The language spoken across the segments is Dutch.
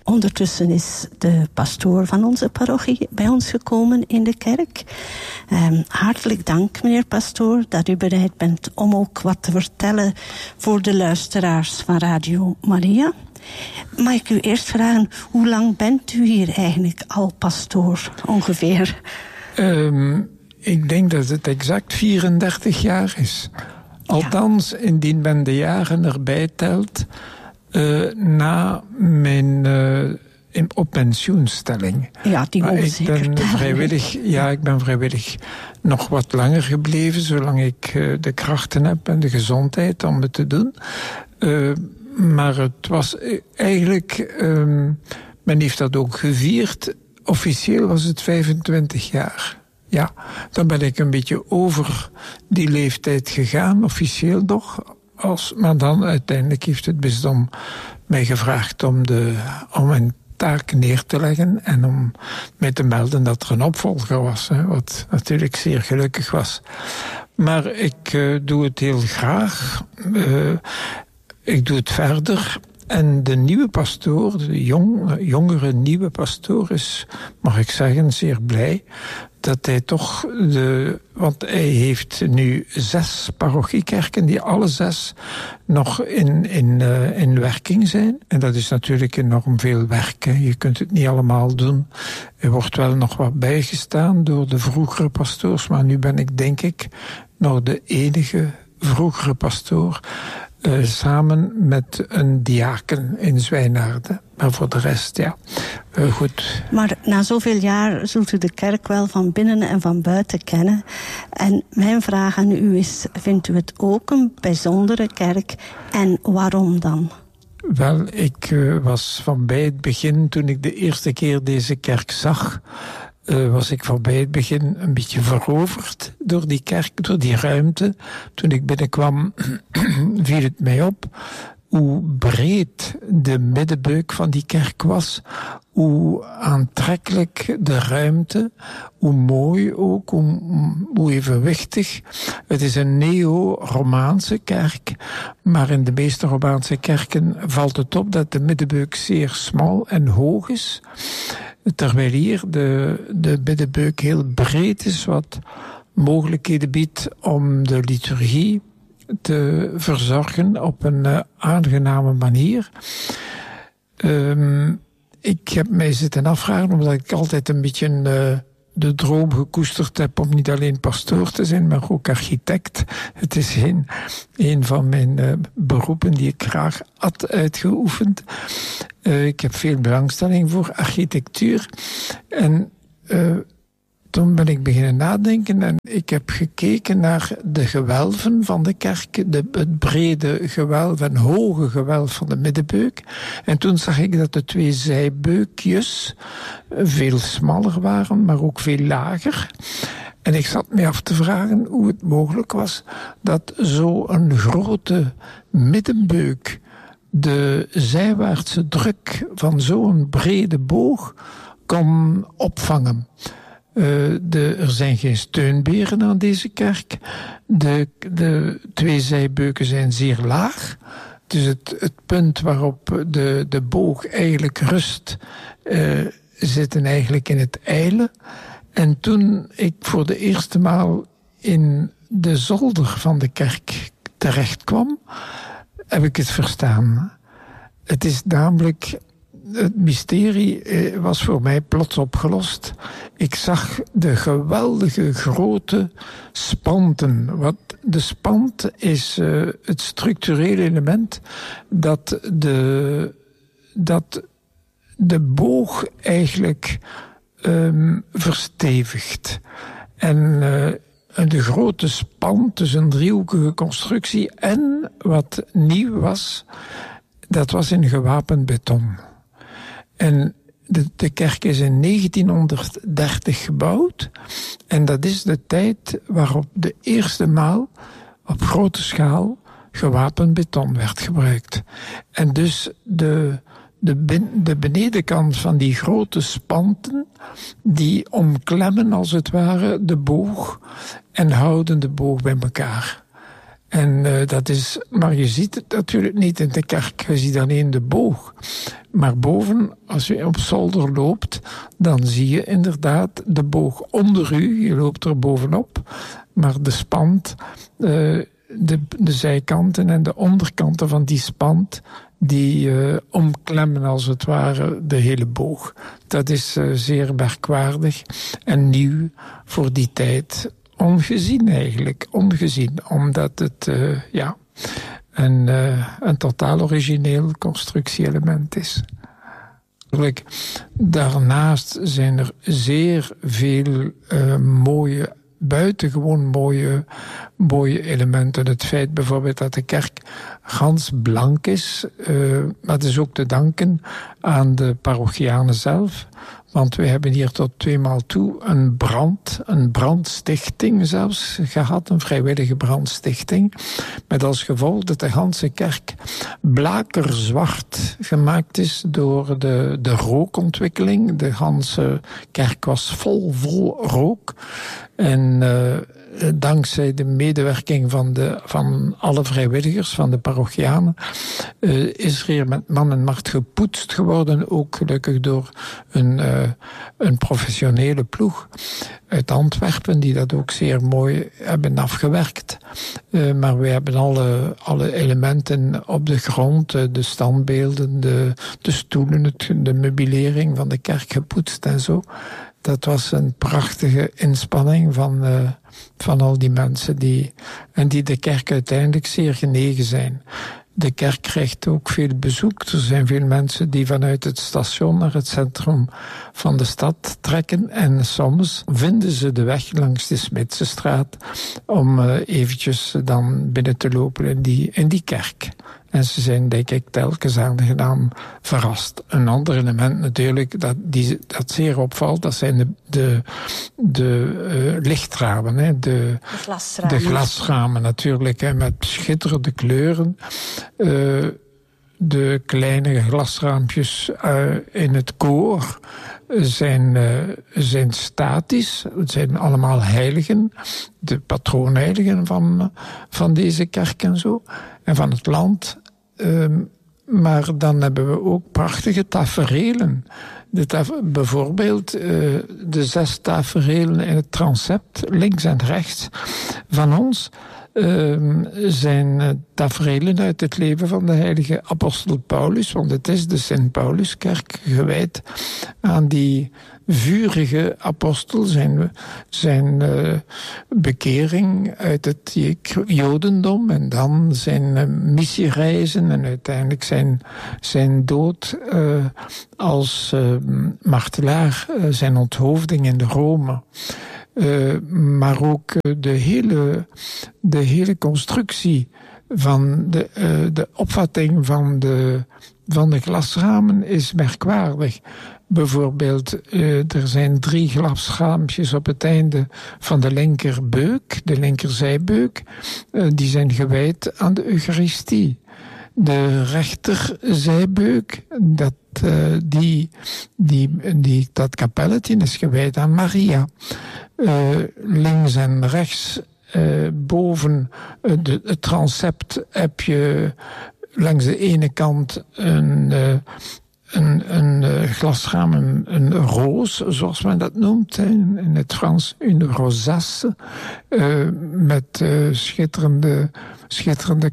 Ondertussen is de pastoor van onze parochie bij ons gekomen in de kerk. Hartelijk dank, meneer pastoor, dat u bereid bent om ook wat te vertellen voor de luisteraars van Radio Maria. Mag ik u eerst vragen, hoe lang bent u hier eigenlijk al pastoor, ongeveer? Ik denk dat het exact 34 jaar is. Althans, indien men de jaren erbij telt, na mijn op pensioenstelling. Ja, die moet zeker tellen. Ik ben vrijwillig nog wat langer gebleven, zolang ik de krachten heb en de gezondheid om het te doen. Maar het was eigenlijk, men heeft dat ook gevierd. Officieel was het 25 jaar. Ja, dan ben ik een beetje over die leeftijd gegaan, officieel nog. Maar dan uiteindelijk heeft het bisdom mij gevraagd om een taak neer te leggen en om mij te melden dat er een opvolger was, wat natuurlijk zeer gelukkig was. Maar ik doe het heel graag. Ik doe het verder. En de nieuwe pastoor, de jongere nieuwe pastoor is, mag ik zeggen, zeer blij dat hij toch want hij heeft nu 6 parochiekerken die alle 6 nog in werking zijn. En dat is natuurlijk enorm veel werk. Hè. Je kunt het niet allemaal doen. Er wordt wel nog wat bijgestaan door de vroegere pastoors, maar nu ben ik, denk ik, nog de enige vroegere pastoor. Samen met een diaken in Zwijnaarden. Maar voor de rest, goed. Maar na zoveel jaar zult u de kerk wel van binnen en van buiten kennen. En mijn vraag aan u is, vindt u het ook een bijzondere kerk? En waarom dan? Wel, ik was van bij het begin, toen ik de eerste keer deze kerk zag, was ik van bij het begin een beetje veroverd door die kerk, door die ruimte. Toen ik binnenkwam, viel het mij op hoe breed de middenbeuk van die kerk was, hoe aantrekkelijk de ruimte, hoe mooi ook, hoe evenwichtig. Het is een neo-Romaanse kerk, maar in de meeste Romaanse kerken valt het op dat de middenbeuk zeer smal en hoog is. Terwijl hier de middenbeuk heel breed is, wat mogelijkheden biedt om de liturgie te verzorgen op een aangename manier. Ik heb mij zitten afvragen, omdat ik altijd een beetje de droom gekoesterd heb om niet alleen pastoor te zijn, maar ook architect. Het is een van mijn beroepen die ik graag had uitgeoefend. Ik heb veel belangstelling voor architectuur. En toen ben ik beginnen nadenken en ik heb gekeken naar de gewelven van de kerk, het brede gewelf en hoge gewelf van de middenbeuk. En toen zag ik dat de 2 zijbeukjes veel smaller waren, maar ook veel lager. En ik zat me af te vragen hoe het mogelijk was dat zo'n grote middenbeuk de zijwaartse druk van zo'n brede boog kon opvangen. Er zijn geen steunberen aan deze kerk. De 2 zijbeuken zijn zeer laag. Dus het punt waarop de boog eigenlijk rust, zitten eigenlijk in het ijle. En toen ik voor de eerste maal in de zolder van de kerk terecht kwam, heb ik het verstaan. Het is namelijk, het mysterie was voor mij plots opgelost. Ik zag de geweldige grote spanten. De spant is het structurele element dat de boog eigenlijk verstevigt. En de grote spant, dus een driehoekige constructie. En wat nieuw was, dat was in gewapend beton. En de kerk is in 1930 gebouwd. En dat is de tijd waarop de eerste maal op grote schaal gewapend beton werd gebruikt. En dus de benedenkant van die grote spanten, die omklemmen als het ware de boog en houden de boog bij elkaar. En dat is, maar je ziet het natuurlijk niet in de kerk. Je ziet alleen de boog. Maar boven, als je op zolder loopt, dan zie je inderdaad de boog onder u. Je loopt er bovenop. Maar de spand, de zijkanten en de onderkanten van die spand, die omklemmen als het ware de hele boog. Dat is zeer merkwaardig en nieuw voor die tijd. Ongezien eigenlijk, omdat het een totaal origineel constructie-element is. Daarnaast zijn er zeer veel buitengewoon mooie elementen. Het feit bijvoorbeeld dat de kerk gans blank is, maar dat is ook te danken aan de parochianen zelf. Want we hebben hier tot 2 maal toe een brandstichting zelfs gehad, een vrijwillige brandstichting. Met als gevolg dat de ganse kerk blakerzwart gemaakt is door de rookontwikkeling. De ganse kerk was vol rook. En dankzij de medewerking van alle vrijwilligers, van de parochianen, is er hier met man en macht gepoetst geworden. Ook gelukkig door een professionele ploeg uit Antwerpen, die dat ook zeer mooi hebben afgewerkt. Maar we hebben alle elementen op de grond, de standbeelden, de stoelen, de meubilering van de kerk gepoetst en zo. Dat was een prachtige inspanning van al die mensen die de kerk uiteindelijk zeer genegen zijn. De kerk krijgt ook veel bezoek. Er zijn veel mensen die vanuit het station naar het centrum van de stad trekken. En soms vinden ze de weg langs de Smitsenstraat om eventjes dan binnen te lopen in die kerk. En ze zijn, denk ik, telkens aangenaam verrast. Een ander element natuurlijk dat zeer opvalt, dat zijn de lichtramen. Hè, de glasramen natuurlijk, hè, met schitterende kleuren. De kleine glasraampjes in het koor zijn statisch. Het zijn allemaal heiligen. De patroonheiligen van deze kerk en zo. En van het land. Maar dan hebben we ook prachtige taferelen. Bijvoorbeeld de 6 taferelen in het transept, links en rechts van ons, zijn taferelen uit het leven van de heilige apostel Paulus. Want het is de Sint-Pauluskerk gewijd aan die vurige apostel, zijn bekering uit het Jodendom en dan zijn missiereizen en uiteindelijk zijn dood als martelaar, zijn onthoofding in Rome. Maar ook de hele constructie van de opvatting van de glasramen is merkwaardig. Bijvoorbeeld, er zijn 3 glasraampjes op het einde van de linkerbeuk, de linkerzijbeuk. Die zijn gewijd aan de Eucharistie. De rechterzijbeuk, dat kapelletje is gewijd aan Maria. Links en rechts, boven het transept heb je langs de ene kant een glasraam, een roos, zoals men dat noemt, in het Frans, une rosace, met schitterende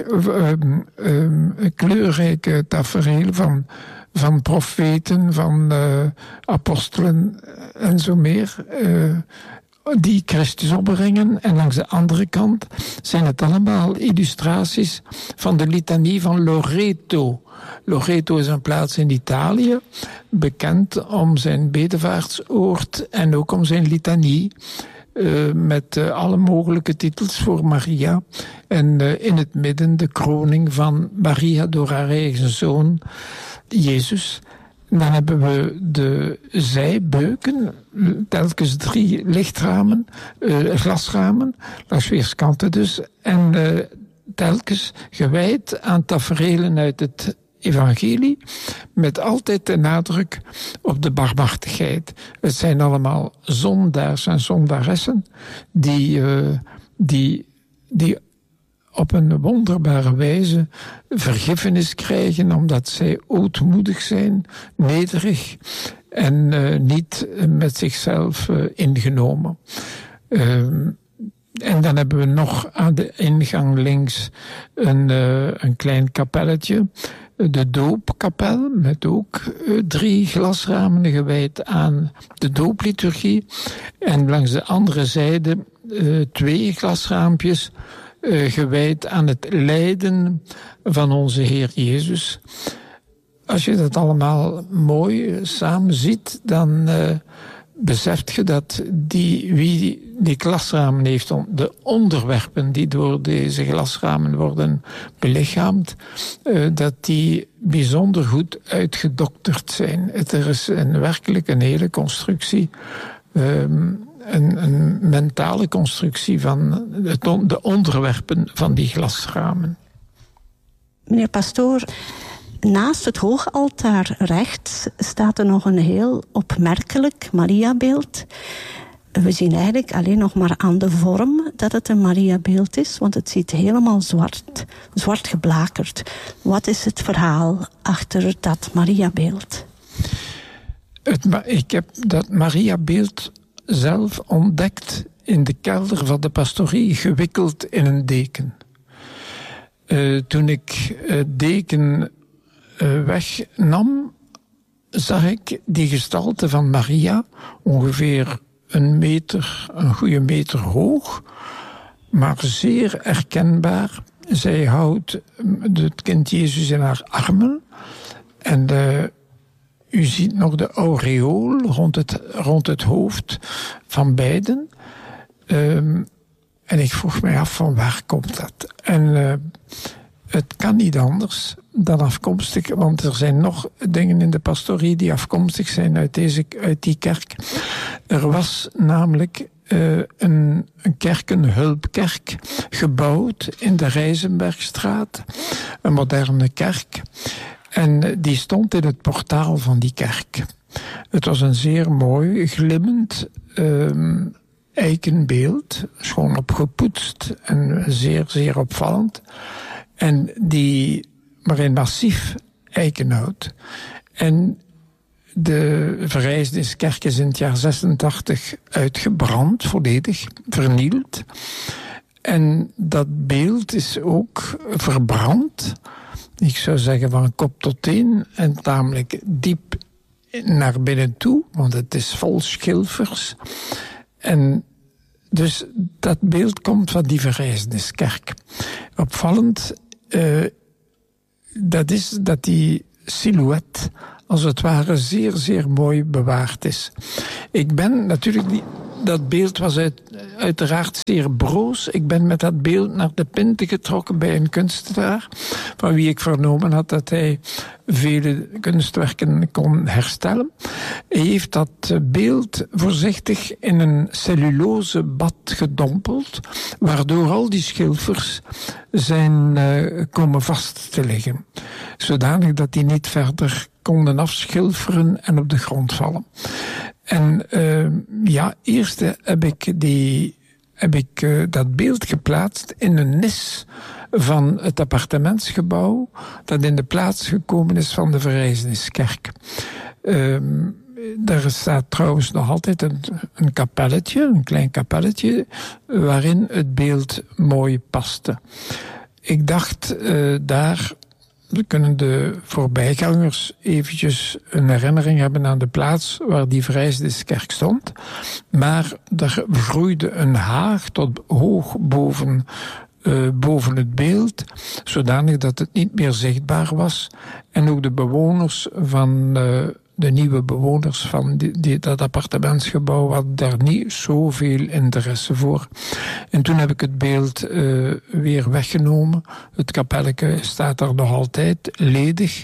kleurrijke tafereel van profeten, van apostelen en zo meer, die Christus opbrengen. En langs de andere kant zijn het allemaal illustraties van de litanie van Loreto. Loreto is een plaats in Italië, bekend om zijn bedevaartsoord en ook om zijn litanie, met alle mogelijke titels voor Maria. En in het midden de kroning van Maria door haar eigen zoon, Jezus. Dan hebben we de zijbeuken, telkens 3 lichtramen, glasramen, langs weerskanten dus, en telkens gewijd aan taferelen uit het evangelie, met altijd de nadruk op de barmhartigheid. Het zijn allemaal zondaars en zondaressen die op een wonderbare wijze vergiffenis krijgen, omdat zij ootmoedig zijn, nederig en niet met zichzelf ingenomen. En dan hebben we nog aan de ingang links een klein kapelletje. De doopkapel, met ook 3 glasramen gewijd aan de doopliturgie. En langs de andere zijde 2 glasraampjes gewijd aan het lijden van onze Heer Jezus. Als je dat allemaal mooi samen ziet, dan beseft je dat wie die glasramen heeft, de onderwerpen die door deze glasramen worden belichaamd, dat die bijzonder goed uitgedokterd zijn. Er is werkelijk een hele constructie, een mentale constructie van de onderwerpen van die glasramen. Meneer pastoor, naast het hoogaltaar rechts staat er nog een heel opmerkelijk Mariabeeld. We zien eigenlijk alleen nog maar aan de vorm dat het een Mariabeeld is, want het ziet helemaal zwart geblakerd. Wat is het verhaal achter dat Mariabeeld? Ik heb dat Mariabeeld zelf ontdekt in de kelder van de pastorie, gewikkeld in een deken. Toen ik het deken wegnam, zag ik die gestalte van Maria, ongeveer een goede meter hoog, maar zeer herkenbaar. Zij houdt het kind Jezus in haar armen en u ziet nog de aureool rond het hoofd van beiden. En ik vroeg mij af van waar komt dat? En het kan niet anders dan afkomstig, want er zijn nog dingen in de pastorie die afkomstig zijn uit die kerk. Er was namelijk een kerk, een hulpkerk, gebouwd in de Rijzenbergstraat, een moderne kerk. En die stond in het portaal van die kerk. Het was een zeer mooi, glimmend eikenbeeld, schoon opgepoetst en zeer, zeer opvallend. Maar in massief eikenhout. En de Verrijzeniskerk is in het jaar 86 uitgebrand, volledig vernield. En dat beeld is ook verbrand. Ik zou zeggen van kop tot teen en tamelijk diep naar binnen toe, want het is vol schilfers. En dus dat beeld komt van die Verrijzeniskerk. Opvallend, dat is dat die silhouet als het ware zeer, zeer mooi bewaard is. Ik ben natuurlijk niet... Dat beeld was uiteraard zeer broos. Ik ben met dat beeld naar de Pinte getrokken bij een kunstenaar, van wie ik vernomen had dat hij vele kunstwerken kon herstellen. Hij heeft dat beeld voorzichtig in een cellulosebad gedompeld, waardoor al die schilfers zijn komen vast te liggen. Zodanig dat die niet verder konden afschilferen en op de grond vallen. En eerst heb ik dat beeld geplaatst in een nis van het appartementsgebouw dat in de plaats gekomen is van de Verrijzeniskerk. Daar staat trouwens nog altijd een kapelletje, een klein kapelletje, waarin het beeld mooi paste. Ik dacht, daar kunnen de voorbijgangers eventjes een herinnering hebben aan de plaats waar die Verrijzeniskerk stond. Maar er groeide een haag tot hoog boven het beeld, zodanig dat het niet meer zichtbaar was. En ook de bewoners van de nieuwe bewoners van dat appartementsgebouw hadden daar niet zoveel interesse voor. En toen heb ik het beeld weer weggenomen. Het kapelletje staat daar nog altijd ledig.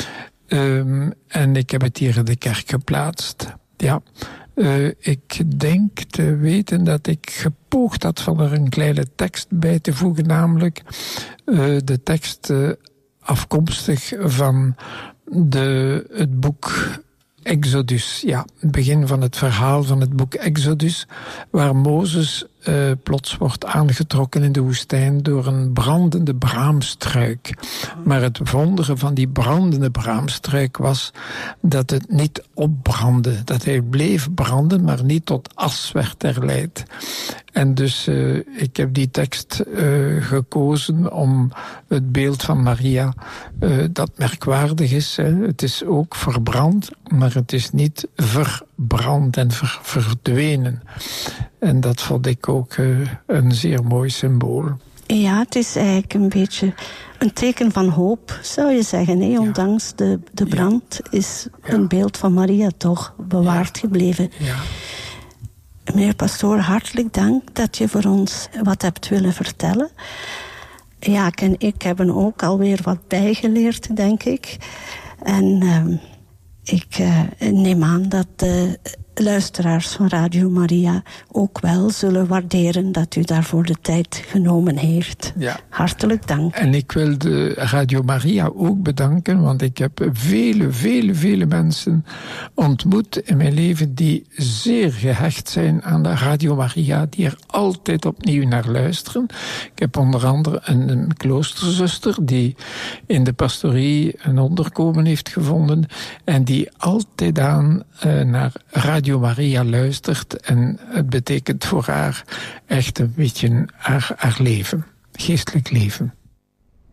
En ik heb het hier in de kerk geplaatst. Ja. Ik denk te weten dat ik gepoogd had van er een kleine tekst bij te voegen, namelijk de tekst afkomstig van het boek Exodus. Ja, het begin van het verhaal van het boek Exodus, waar Mozes plots wordt aangetrokken in de woestijn door een brandende braamstruik. Maar het wondere van die brandende braamstruik was dat het niet opbrandde. Dat hij bleef branden, maar niet tot as werd erleid. En dus ik heb die tekst gekozen om het beeld van Maria, dat merkwaardig is. Het is ook verbrand, maar het is niet verbrand en verdwenen. En dat vond ik ook een zeer mooi symbool. Ja, het is eigenlijk een beetje een teken van hoop, zou je zeggen. Hè? Ondanks de brand is een beeld van Maria toch bewaard gebleven. Ja. Meneer Pastoor, hartelijk dank dat je voor ons wat hebt willen vertellen. Ja, ik heb er ook alweer wat bijgeleerd, denk ik. En ik neem aan dat de luisteraars van Radio Maria ook wel zullen waarderen dat u daarvoor de tijd genomen heeft. Ja. Hartelijk dank. En ik wil de Radio Maria ook bedanken, want ik heb vele mensen ontmoet in mijn leven die zeer gehecht zijn aan de Radio Maria, die er altijd opnieuw naar luisteren. Ik heb onder andere een kloosterzuster die in de pastorie een onderkomen heeft gevonden en die altijd aan naar Radio Maria luistert. En het betekent voor haar echt een beetje haar leven, geestelijk leven.